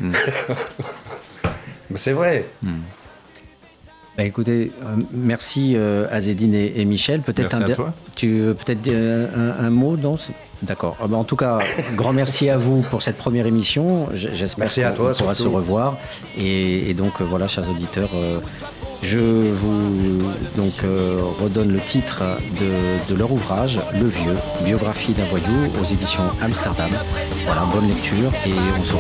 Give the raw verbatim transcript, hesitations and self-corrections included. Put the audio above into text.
Mm. C'est vrai. Mm. Bah écoutez, euh, merci euh, Azzedine et, et Michel. Peut-être merci un, à toi. Tu veux peut-être euh, un, un mot, non? D'accord. Ah bah en tout cas, grand merci à vous pour cette première émission. J'espère merci qu'on à toi, pourra surtout. se revoir. Et, et donc voilà, chers auditeurs, euh, je vous donc euh, redonne le titre de, de leur ouvrage, Le Vieux, biographie d'un voyou, aux éditions Amsterdam. Voilà, bonne lecture et on se retrouve